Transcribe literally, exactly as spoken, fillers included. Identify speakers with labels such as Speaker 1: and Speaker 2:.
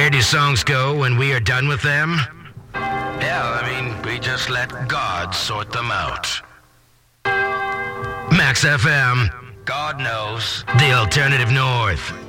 Speaker 1: Where do songs go when we are done with them? Yeah, I mean, we just let God sort them out. Max F M. God knows. The Alternative North.